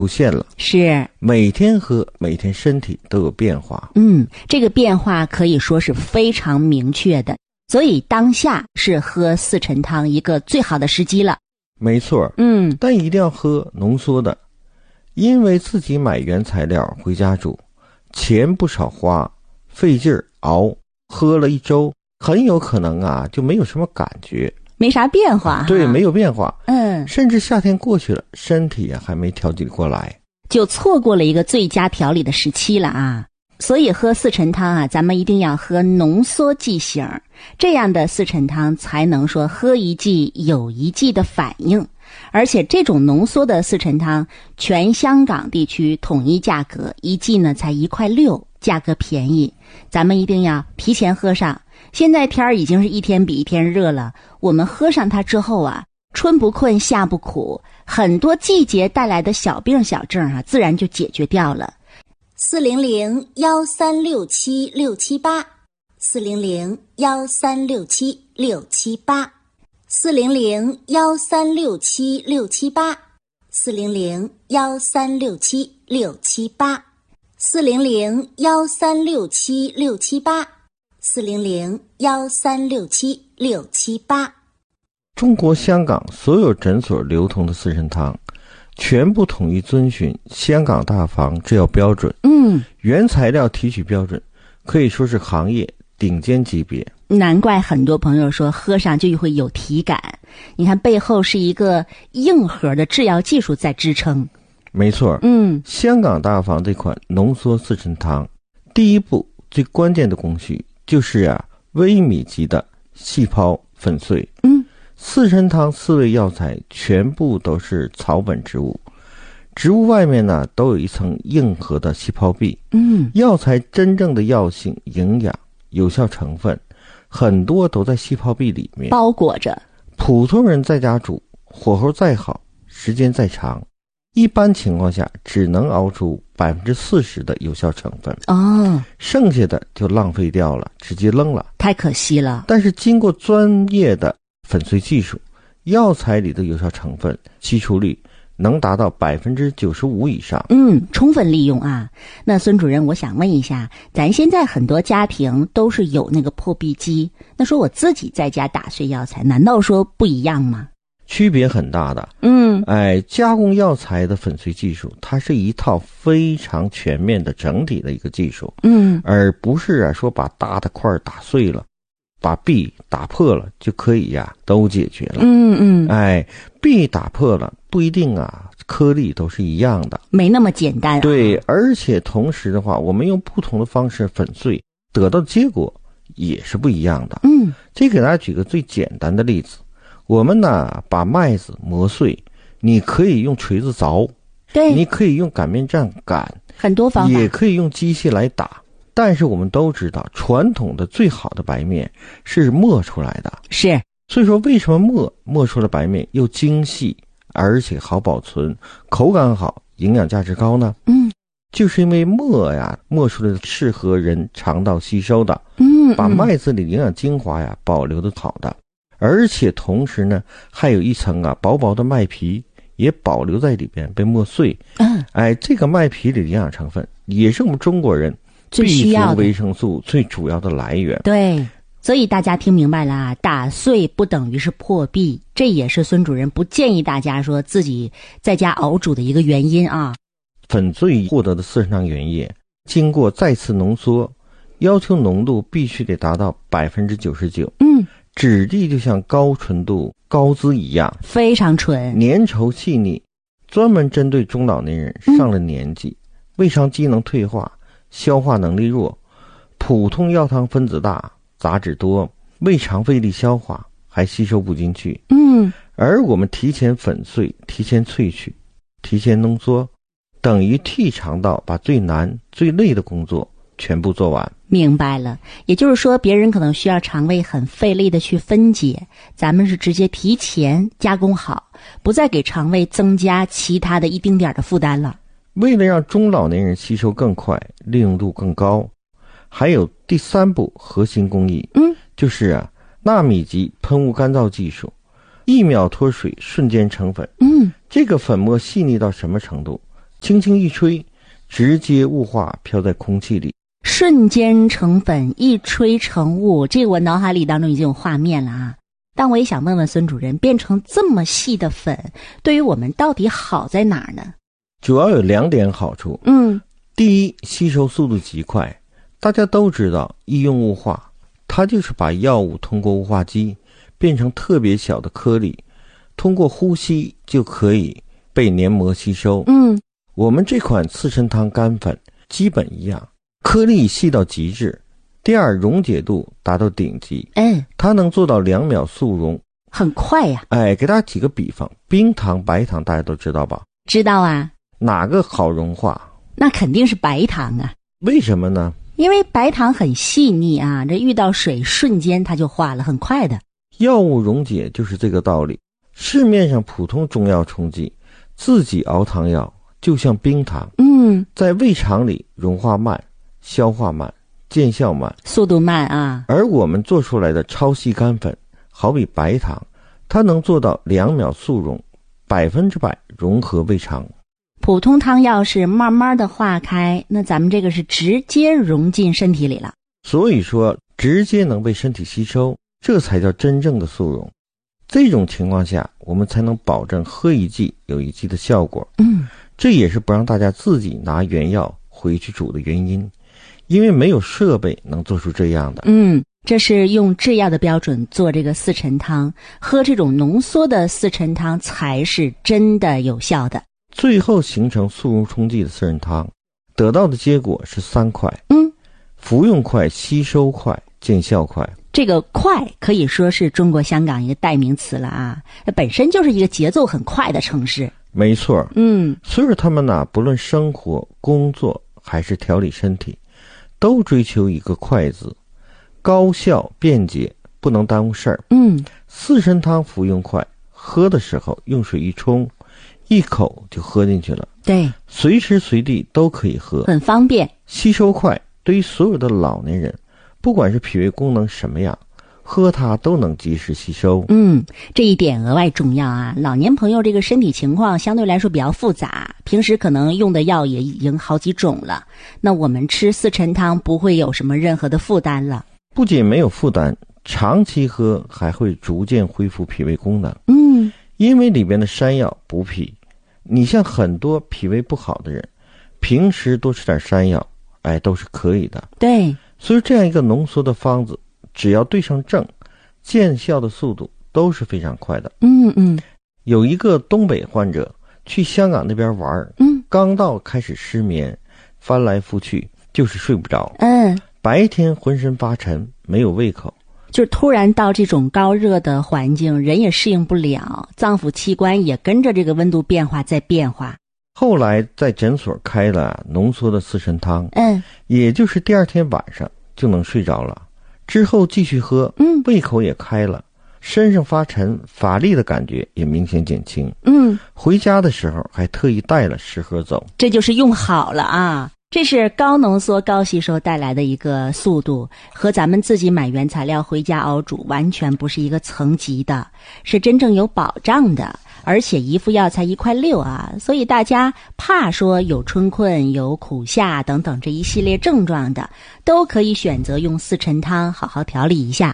出现了。 是， 每天喝，每天身体都有变化。 这个变化可以说是非常明确的，所以当下是喝四陈汤一个最好的时机了。 没错，但一定要喝浓缩的，因为自己买原材料回家煮，钱不少花，费劲儿熬，喝了一周，很有可能就没有什么感觉， 没啥变化。 对，没有变化。 甚至夏天过去了，身体还没调节过来， 就错过了一个最佳调理的时期了啊。所以喝四陈汤咱们一定要喝浓缩剂型，这样的四陈汤才能说喝一剂有一剂的反应。而且这种浓缩的四陈汤，全香港地区统一价格，一剂呢才1.6块，价格便宜。咱们一定要提前喝上。现在天儿已经是一天比一天热了，我们喝上它之后春不困夏不苦，很多季节带来的小病小症自然就解决掉了。 400-1367-678 400-1367-678 400-1367-678 400-1367-678 400-1367-678 400-1367-678。 中国香港所有诊所流通的四陈汤全部统一遵循香港大房制药标准，原材料提取标准可以说是行业顶尖级别。 难怪很多朋友说喝上就会有体感，你看背后是一个硬核的制药技术在支撑。 没错，香港大房这款浓缩四陈汤，第一步最关键的工序就是微米级的细胞粉碎。四陈汤4味药材全部都是草本植物，植物外面呢都有一层硬核的细胞壁。药材真正的药性、营养、有效成分很多都在细胞壁里面包裹着。 普通人在家煮，火候再好，时间再长，一般情况下只能熬出40%的有效成分，剩下的就浪费掉了，直接扔了， 太可惜了。 但是经过专业的粉碎技术，药材里的有效成分吸出率能达到95%以上。 充分利用那孙主任，我想问一下，咱现在很多家庭都是有那个破壁机，那说我自己在家打碎药材，难道说不一样吗？ 区别很大的。加工药材的粉碎技术，它是一套非常全面的整体的一个技术，而不是说把大的块打碎了，把壁打破了就可以都解决了。壁打破了不一定颗粒都是一样的， 没那么简单。 对，而且同时的话，我们用不同的方式粉碎，得到的结果也是不一样的。这给大家举个最简单的例子，我们把麦子磨碎，你可以用锤子凿， 对， 你可以用擀面杖擀， 很多方法， 也可以用机器来打。但是我们都知道，传统的最好的白面是磨出来的， 是。 所以说为什么磨出了白面又精细，而且好保存，口感好，营养价值高呢？就是因为磨出来的适合人肠道吸收的，把麦子里营养精华保留的好的，而且同时呢，还有一层薄薄的麦皮也保留在里边，被磨碎。这个麦皮里的营养成分也是我们中国人最需要的维生素最主要的来源。 对，所以大家听明白了打碎不等于是破壁，这也是孙主任不建议大家说自己在家熬煮的一个原因粉碎获得的四陈汤原液经过再次浓缩，要求浓度必须得达到99%。质地就像高纯度高脂一样， 非常纯， 粘稠细腻，专门针对中老年人上了年纪，胃肠机能退化，消化能力弱，普通药汤分子大，杂质多，胃肠费力消化，还吸收不进去。而我们提前粉碎，提前萃取，提前浓缩，等于替肠道把最难最累的工作全部做完。 明白了，也就是说别人可能需要肠胃很费力的去分解，咱们是直接提前加工好，不再给肠胃增加其他的一丁点的负担了。 为了让中老年人吸收更快，利用度更高，还有第3步核心工艺，就是纳米级喷雾干燥技术，1秒脱水瞬间成粉。这个粉末细腻到什么程度？ 轻轻一吹，直接雾化飘在空气里， 瞬间成粉，一吹成雾，这个我脑海里当中已经有画面了啊。但我也想问问孙主任，变成这么细的粉，对于我们到底好在哪儿呢？ 主要有2点好处。第一，吸收速度极快。大家都知道医用雾化，它就是把药物通过雾化机变成特别小的颗粒，通过呼吸就可以被黏膜吸收。我们这款四神汤干粉基本一样，颗粒细到极致。第二，溶解度达到顶级，它能做到2秒速溶， 很快呀。 给大家举个比方，冰糖、白糖大家都知道吧？ 知道啊。 哪个好融化？ 那肯定是白糖啊。 为什么呢？ 因为白糖很细腻啊，这遇到水瞬间它就化了，很快的。 药物溶解就是这个道理。市面上普通中药冲剂，自己熬汤药就像冰糖，在胃肠里融化慢，消化慢，见效慢， 速度慢啊。 而我们做出来的超细干粉，好比白糖，它能做到2秒速溶，100%融合胃肠。 普通汤药是慢慢的化开，那咱们这个是直接融进身体里了。 所以说直接能被身体吸收，这才叫真正的速溶。这种情况下，我们才能保证喝一剂有一剂的效果。这也是不让大家自己拿原药回去煮的原因，因为没有设备能做出这样的。 这是用制药的标准做这个四陈汤，喝这种浓缩的四陈汤才是真的有效的。 最后形成速溶冲剂的四神汤，得到的结果是3快。服用快，吸收快，见效快。 这个快可以说是中国香港一个代名词了啊，本身就是一个节奏很快的城市。 没错。所以说他们呢，不论生活、工作还是调理身体，都追求一个快字，高效便捷，不能耽误事儿。四神汤服用快，喝的时候用水一冲，一口就喝进去了。 对， 随时随地都可以喝， 很方便。 吸收快，对于所有的老年人，不管是脾胃功能什么样，喝它都能及时吸收。 这一点额外重要啊。老年朋友这个身体情况相对来说比较复杂，平时可能用的药也已经好几种了，那我们吃四陈汤不会有什么任何的负担了。 不仅没有负担，长期喝还会逐渐恢复脾胃功能。因为里边的山药补脾，你像很多脾胃不好的人，平时多吃点山药，都是可以的。 对， 所以这样一个浓缩的方子，只要对上症，见效的速度都是非常快的。有一个东北患者去香港那边玩，刚到开始失眠，翻来覆去就是睡不着。白天浑身发沉，没有胃口。 就是突然到这种高热的环境，人也适应不了，脏腑器官也跟着这个温度变化在变化。 后来在诊所开了浓缩的四神汤，也就是第2天晚上就能睡着了。之后继续喝，胃口也开了，身上发沉乏力的感觉也明显减轻。回家的时候还特意带了10盒走。 这就是用好了啊。这是高浓缩高吸收带来的一个速度，和咱们自己买原材料回家熬煮完全不是一个层级的，是真正有保障的。而且一副药才1.6块啊，所以大家怕说有春困、有苦夏等等这一系列症状的，都可以选择用四陈汤好好调理一下。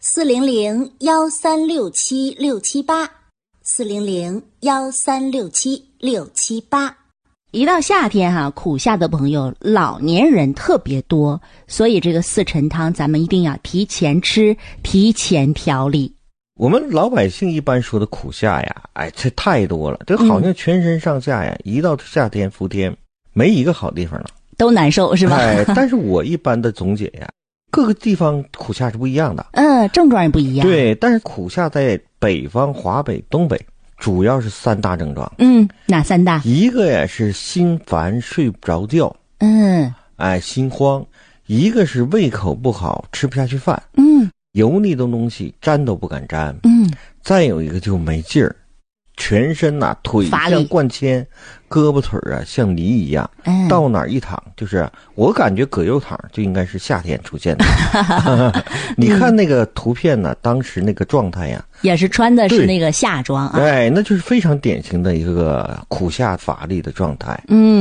400-1367-678，400-1367-678。 一到夏天苦夏的朋友老年人特别多，所以这个四陈汤咱们一定要提前吃，提前调理。 我们老百姓一般说的苦夏呀，这太多了，这好像全身上下呀，一到夏天伏天没一个好地方了， 都难受是吧？ 但是我一般的总结呀，各个地方苦夏是不一样的， 症状也不一样。 对，但是苦夏在北方、华北、东北主要是3大症状。 哪3大？ 一个呀是心烦睡不着觉，心慌；一个是胃口不好，吃不下去饭，油腻的东西沾都不敢沾，再有一个就没劲儿， 全身呐、腿像灌铅，胳膊腿啊像泥一样，到哪儿一躺就是我感觉葛优躺就应该是夏天出现的。你看那个图片呢，当时那个状态呀， 也是穿的是那个夏装啊， 哎，那就是非常典型的一个苦夏乏力的状态。